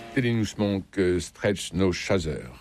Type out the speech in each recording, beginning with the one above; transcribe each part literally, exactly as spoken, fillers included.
Thelonious Monk, euh, Stretch No Chaser.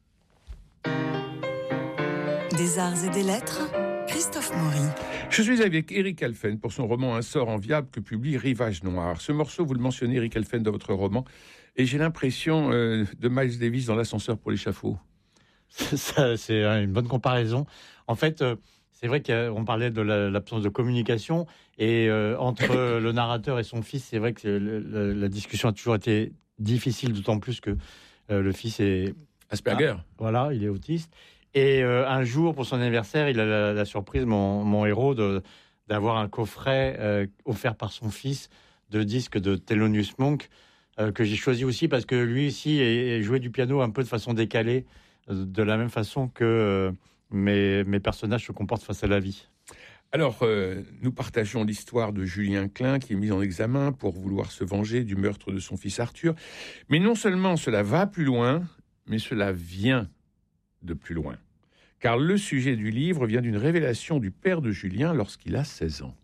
Des arts et des lettres, Christophe Maury. Je suis avec Eric Halphen pour son roman Un sort enviable que publie Rivage Noir. Ce morceau, vous le mentionnez, Eric Halphen, dans votre roman, et j'ai l'impression euh, de Miles Davis dans l'ascenseur pour l'échafaud. Ça, c'est une bonne comparaison. En fait, euh, c'est vrai qu'on parlait de la, l'absence de communication, et euh, entre le narrateur et son fils, c'est vrai que le, le, la discussion a toujours été difficile, d'autant plus que euh, le fils est... Asperger. Ah, voilà, il est autiste. Et euh, un jour, pour son anniversaire, il a la, la surprise, mon, mon héros, de, d'avoir un coffret euh, offert par son fils de disques de Thelonious Monk, euh, que j'ai choisi aussi parce que lui aussi est, est jouait du piano un peu de façon décalée, de la même façon que euh, mes, mes personnages se comportent face à la vie. Alors, euh, nous partageons l'histoire de Julien Klein, qui est mis en examen pour vouloir se venger du meurtre de son fils Arthur. Mais non seulement cela va plus loin, mais cela vient de plus loin. Car le sujet du livre vient d'une révélation du père de Julien lorsqu'il a seize ans.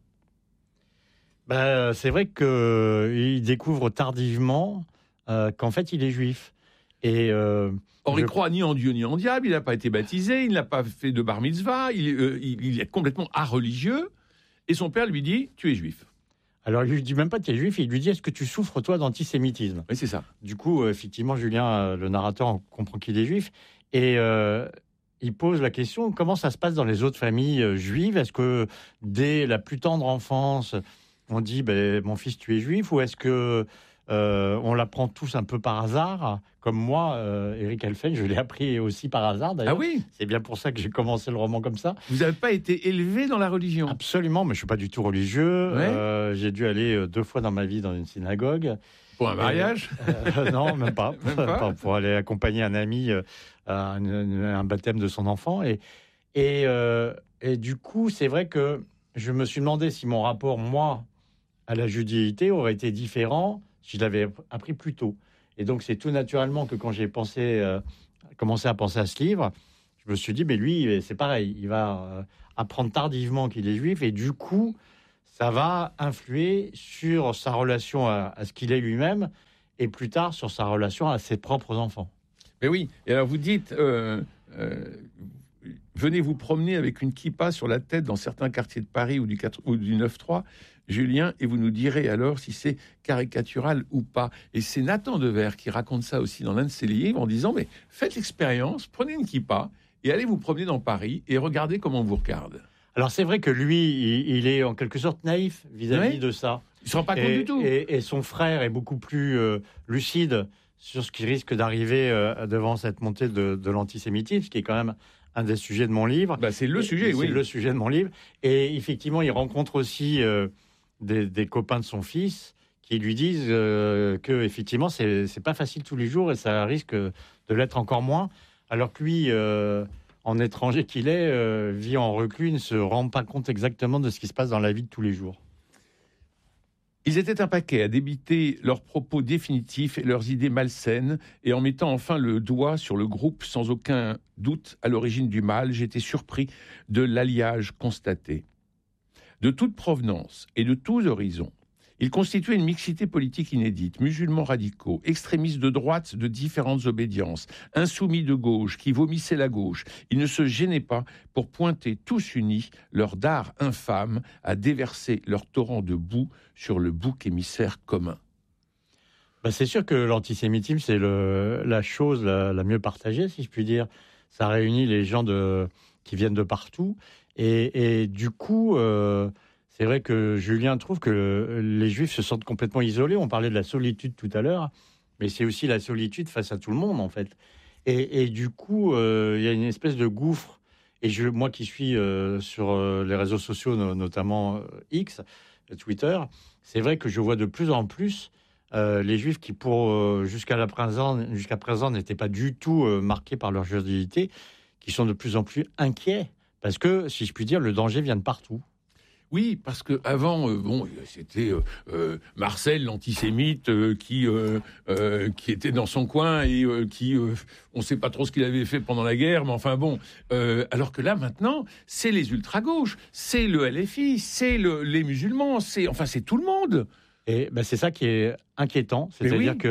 Ben, c'est vrai qu'il découvre tardivement euh, qu'en fait, il est juif. Et... Euh, Or, je... il croit ni en Dieu ni en diable, il n'a pas été baptisé, il n'a pas fait de bar mitzvah, il, euh, il, il est complètement areligieux, et son père lui dit « tu es juif ». Alors, il lui dit même pas « tu es juif », il lui dit « est-ce que tu souffres, toi, d'antisémitisme ?» Oui, c'est ça. Du coup, euh, effectivement, Julien, euh, le narrateur, comprend qu'il est juif, et euh, il pose la question « comment ça se passe dans les autres familles euh, juives ? Est-ce que, dès la plus tendre enfance, on dit ben, « mon fils, tu es juif » ou est-ce que... Euh, on l'apprend tous un peu par hasard, comme moi, euh, Eric Halphen, je l'ai appris aussi par hasard d'ailleurs. Ah oui ? C'est bien pour ça que j'ai commencé le roman comme ça. Vous n'avez pas été élevé dans la religion ? Absolument, mais je ne suis pas du tout religieux. Ouais. Euh, j'ai dû aller deux fois dans ma vie dans une synagogue. Pour un mariage ? Et, euh, Non, même pas. Même pas Pour aller accompagner un ami euh, à un, un baptême de son enfant. Et, et, euh, et du coup, c'est vrai que je me suis demandé si mon rapport, moi, à la judéité aurait été différent si je l'avais appris plus tôt. Et donc, c'est tout naturellement que quand j'ai pensé, euh, commencé à penser à ce livre, je me suis dit, mais lui, c'est pareil, il va euh, apprendre tardivement qu'il est juif, et du coup, ça va influer sur sa relation à, à ce qu'il est lui-même, et plus tard, sur sa relation à ses propres enfants. Mais oui, et alors vous dites, euh, euh, venez vous promener avec une kippa sur la tête dans certains quartiers de Paris ou du, quatre, ou du neuf trois, Julien, et vous nous direz alors si c'est caricatural ou pas. Et c'est Nathan Devers qui raconte ça aussi dans l'un de ses livres en disant, mais faites l'expérience, prenez une kippa et allez vous promener dans Paris et regardez comment on vous regarde. Alors c'est vrai que lui, il, il est en quelque sorte naïf vis-à-vis oui. de ça. Il ne se rend pas et, compte du tout. Et, et son frère est beaucoup plus euh, lucide sur ce qui risque d'arriver euh, devant cette montée de, de l'antisémitisme, qui est quand même un des sujets de mon livre. Bah, c'est le et, sujet, c'est oui. C'est le sujet de mon livre. Et effectivement, il rencontre aussi euh, des, des copains de son fils qui lui disent euh, que effectivement, c'est, c'est pas facile tous les jours et ça risque de l'être encore moins. Alors que lui, euh, en étranger qu'il est, euh, vit en reclus, il ne se rend pas compte exactement de ce qui se passe dans la vie de tous les jours. Ils étaient un paquet à débiter leurs propos définitifs et leurs idées malsaines, et en mettant enfin le doigt sur le groupe sans aucun doute à l'origine du mal, j'étais surpris de l'alliage constaté. De toute provenance et de tous horizons, ils constituaient une mixité politique inédite, musulmans radicaux, extrémistes de droite de différentes obédiences, insoumis de gauche qui vomissaient la gauche. Ils ne se gênaient pas pour pointer tous unis leur dard infâme à déverser leur torrent de boue sur le bouc émissaire commun. Ben c'est sûr que l'antisémitisme, c'est le, la chose la, la mieux partagée, si je puis dire. Ça réunit les gens de, qui viennent de partout. Et, et du coup, euh, c'est vrai que Julien trouve que les Juifs se sentent complètement isolés. On parlait de la solitude tout à l'heure, mais c'est aussi la solitude face à tout le monde, en fait. Et, et du coup, euh, il y a une espèce de gouffre. Et je, moi qui suis euh, sur euh, les réseaux sociaux, no, notamment euh, X, Twitter, c'est vrai que je vois de plus en plus euh, les Juifs qui, pour euh, jusqu'à, la présent, jusqu'à présent, n'étaient pas du tout euh, marqués par leur judéité, qui sont de plus en plus inquiets. Parce que, si je puis dire, le danger vient de partout. Oui, parce que avant, euh, bon, c'était euh, euh, Marcel, l'antisémite, euh, qui euh, euh, qui était dans son coin et euh, qui, euh, on ne sait pas trop ce qu'il avait fait pendant la guerre, mais enfin bon. Euh, alors que là, maintenant, c'est les ultra-gauches, c'est le L F I, c'est le, les musulmans, c'est enfin c'est tout le monde. Et ben, c'est ça qui est inquiétant, c'est-à-dire oui. que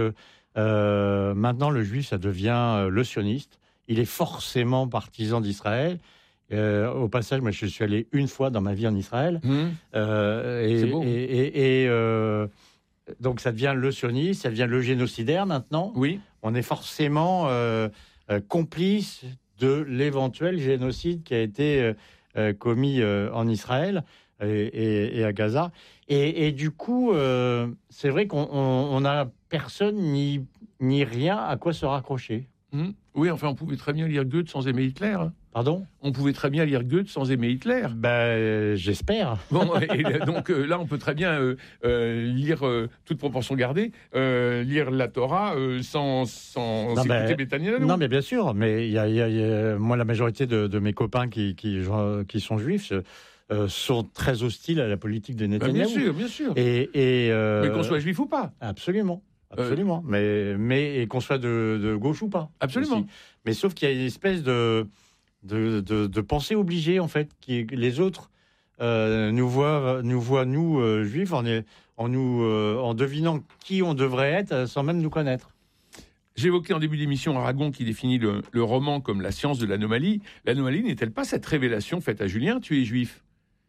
Euh, maintenant, le juif, ça devient le sioniste. Il est forcément partisan d'Israël. Euh, au passage, moi, je suis allé une fois dans ma vie en Israël. Mmh. Euh, et, C'est beau. Et, et, et euh, donc, ça devient le sioniste, ça devient le génocidaire maintenant. Oui. On est forcément euh, euh, complice de l'éventuel génocide qui a été euh, euh, commis euh, en Israël et, et, et à Gaza. Et, et du coup, euh, c'est vrai qu'on n'a personne ni, ni rien à quoi se raccrocher. Mmh. Oui, enfin, on pouvait très bien lire Goethe sans aimer Hitler. Hein. Pardon ? On pouvait très bien lire Goethe sans aimer Hitler. Ben, euh, j'espère. Bon, et donc euh, là, on peut très bien euh, euh, lire, euh, toute proportion gardée, euh, lire la Torah euh, sans, sans Non, écouter ben, Netanyahu. Non, mais bien sûr. Mais il y a, il y a, il y a- moi, la majorité de, de mes copains qui, qui, qui sont juifs euh, sont très hostiles à la politique de Bah, Netanyahou. bien sûr, bien sûr. Et, et, euh, Mais qu'on soit juif ou pas. Absolument. Absolument. Euh, mais, mais et qu'on soit de, de gauche ou pas. Absolument. Aussi. Mais sauf qu'il y a une espèce de, de, de, de pensée obligée, en fait, qui les autres euh, nous voient, nous, voient, nous euh, juifs, en, en, nous, euh, en devinant qui on devrait être sans même nous connaître. J'évoquais en début d'émission Aragon qui définit le, le roman comme la science de l'anomalie. L'anomalie n'est-elle pas cette révélation faite à Julien, tu es juif ?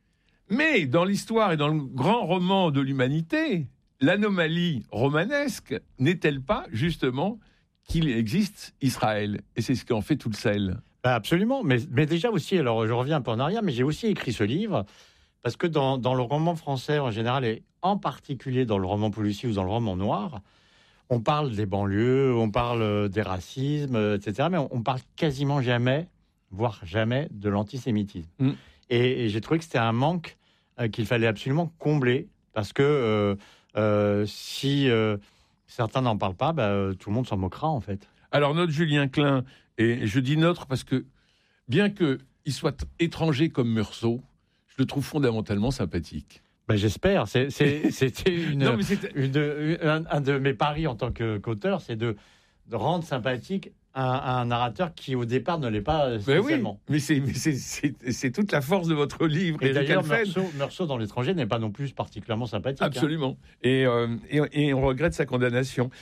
Mais dans l'histoire et dans le grand roman de l'humanité, l'anomalie romanesque n'est-elle pas justement qu'il existe Israël ? Et c'est ce qui en fait tout le sel. Ben absolument, mais, mais déjà aussi, alors je reviens un peu en arrière, mais j'ai aussi écrit ce livre, parce que dans, dans le roman français en général, et en particulier dans le roman policier ou dans le roman noir, on parle des banlieues, on parle des racismes, et cetera, mais on, on parle quasiment jamais, voire jamais, de l'antisémitisme. Mm. Et, et j'ai trouvé que c'était un manque euh, qu'il fallait absolument combler, parce que euh, euh, si euh, certains n'en parlent pas, bah, tout le monde s'en moquera en fait. Alors notre Julien Klein, et je dis notre parce que bien qu'il soit étranger comme Meursault, je le trouve fondamentalement sympathique. Ben j'espère. C'est, c'est, c'était une, non, mais c'était... Une, une, un, un de mes paris en tant que, qu'auteur, c'est de, de rendre sympathique un, un narrateur qui au départ ne l'est pas spécialement. Mais oui, mais c'est, mais c'est, c'est, c'est toute la force de votre livre. Et, et d'ailleurs, Meursault, Meursault dans l'étranger n'est pas non plus particulièrement sympathique. Absolument. Hein. Et, euh, et, et on regrette sa condamnation.